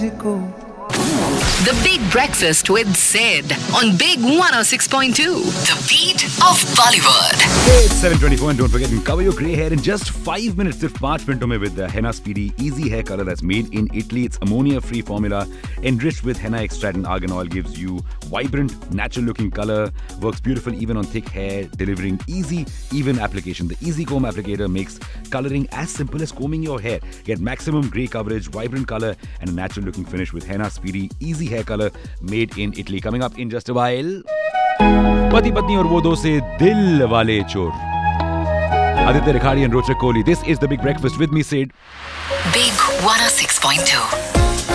The Big Breakfast with Sid on Big 106.2. The beat of Bollywood. Hey, it's 7:24 and don't forget to cover your grey hair in just 5 minutes. Sirf 5 minutes mein with the Henna Speedy Easy Hair Color that's made in Italy. It's ammonia-free formula enriched with henna extract and argan oil, gives you vibrant, natural-looking color. Works beautiful even on thick hair, delivering easy, even application. The Easy Comb applicator makes coloring as simple as combing your hair. Get maximum grey coverage, vibrant color, and a natural-looking finish with Henna Speedy Easy Hair Color made in Italy. Coming up in just a while, पति पत्नी और वो दो से दिल वाले चोर. Aditya Rikhadi and Rochak Kohli. This is the Big Breakfast with me, Sid. Big 106.2.